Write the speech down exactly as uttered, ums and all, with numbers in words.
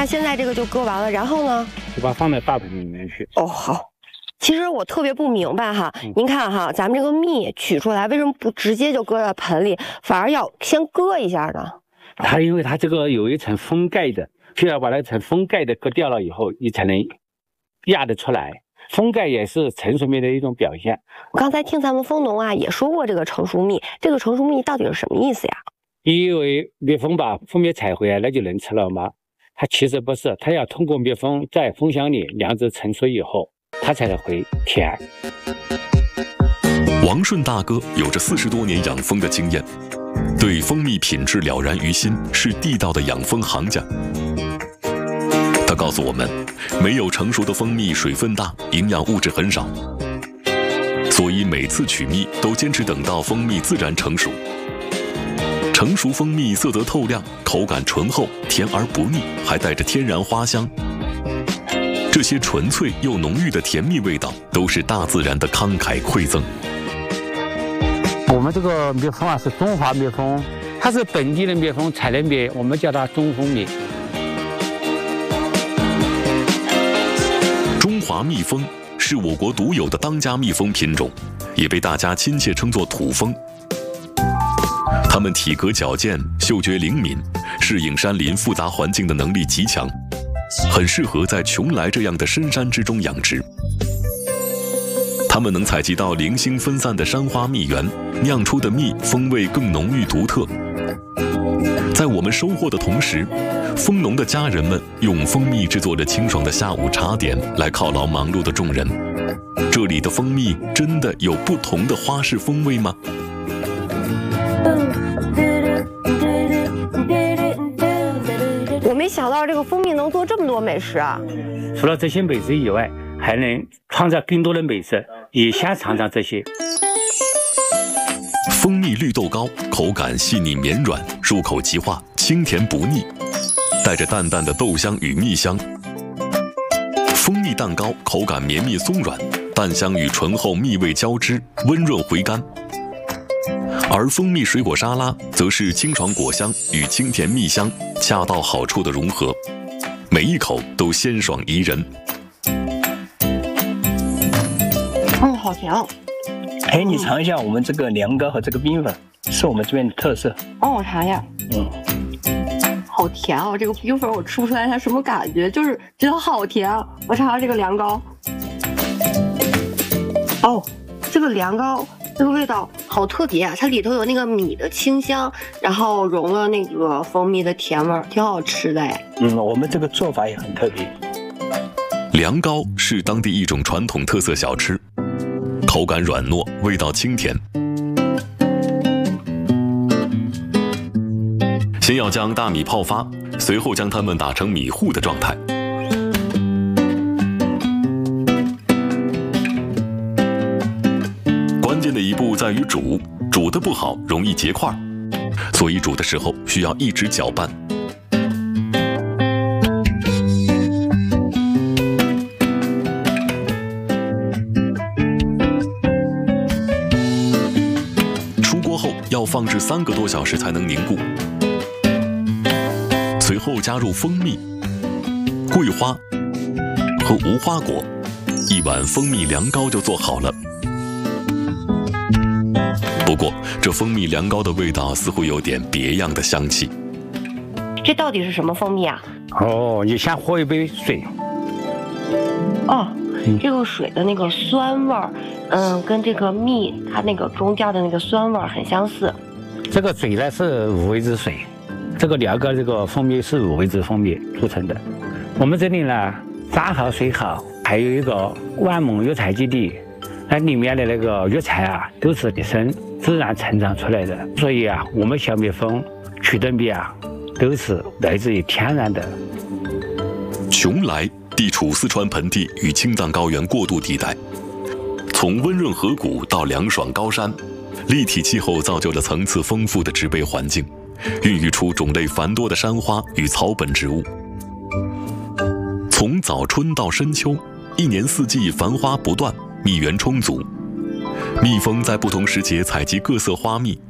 那现在这个就割完了，然后呢？ 就把它放在大盆里面去。 哦，好。其实我特别不明白哈，嗯、您看哈，咱们这个蜜取出来，为什么不直接就搁在盆里，反而要先割一下呢？ 它因为它这个有一层封盖的，需要把那层封盖的割掉了以后，你才能压得出来。封盖也是成熟蜜的一种表现。 我刚才听咱们蜂农啊也说过这个成熟蜜，这个成熟蜜到底是什么意思呀？ 你以为蜜蜂把蜂蜜采回来那就能吃了吗？它其实不是，它要通过蜜蜂在蜂箱里酿制成熟以后，它才会甜。 王顺大哥有着四十多年养蜂的经验，对蜂蜜品质了然于心，是地道的养蜂行家。他告诉我们，没有成熟的蜂蜜水分大，营养物质很少，所以每次取蜜都坚持等到蜂蜜自然成熟。成熟蜂蜜色泽透亮，口感醇厚，甜而不腻，还带着天然花香。这些纯粹又浓郁的甜蜜味道，都是大自然的慷慨馈赠。 我们这个蜜蜂啊是中华蜜蜂，它是本地的蜜蜂采的蜜，我们叫它中蜂蜜。 中华蜜蜂是我国独有的当家蜜蜂品种，也被大家亲切称作土蜂。它们体格矫健，嗅觉灵敏，适应山林复杂环境的能力极强，很适合在邛崃这样的深山之中养殖。它们能采集到零星分散的山花蜜源，酿出的蜜风味更浓郁独特。在我们收获的同时，蜂农的家人们用蜂蜜制作了清爽的下午茶点来犒劳忙碌的众人。这里的蜂蜜真的有不同的花式风味吗？ 我没想到这个蜂蜜能做这么多美食啊！ 除了这些美食以外，还能创造更多的美食，也先尝尝这些。 蜂蜜绿豆糕口感细腻绵软，入口即化，清甜不腻，带着淡淡的豆香与蜜香。蜂蜜蛋糕口感绵密松软，蛋香与醇厚蜜味交织，温润回甘。而蜂蜜水果沙拉则是清爽果香与清甜蜜香恰到好处的融合，每一口都鲜爽宜人。 嗯，好甜哦！ 哎，你尝一下我们这个凉糕和这个冰粉，是我们这边的特色。 哦，我尝一下。 嗯， 好甜哦！这个冰粉我吃不出来它什么感觉，就是觉得好甜。我尝尝这个凉糕。哦，这个凉糕。这个味道好特别啊！它里头有那个米的清香，然后融了那个蜂蜜的甜味儿，挺好吃的哎。 嗯，我们这个做法也很特别。 凉糕是当地一种传统特色小吃，口感软糯，味道清甜。先要将大米泡发，随后将它们打成米糊的状态。关键的一步在于煮，煮得不好容易结块，所以煮的时候需要一直搅拌。出锅后要放置三个多小时才能凝固。随后加入蜂蜜、桂花和无花果，一碗蜂蜜凉糕就做好了。不过，这蜂蜜凉糕的味道似乎有点别样的香气。 这到底是什么蜂蜜啊？ 哦，你先喝一杯水。 哦，嗯、这个水的那个酸味儿，嗯，跟这个蜜它那个中间的那个酸味儿很相似。 这个水呢是五味子水，这个凉糕这个蜂蜜是五味子蜂蜜组成的。我们这里呢，山好水好，还有一个万蒙药材基地。那里面的那个药材啊，都是地生自然成长出来的，所以啊，我们小蜜蜂取的蜜啊，都是来自于天然的。 邛崃地处四川盆地与青藏高原过渡地带，从温润河谷到凉爽高山，立体气候造就了层次丰富的植被环境，孕育出种类繁多的山花与草本植物。从早春到深秋，一年四季繁花不断，蜜源充足。蜜蜂在不同时节采集各色花蜜，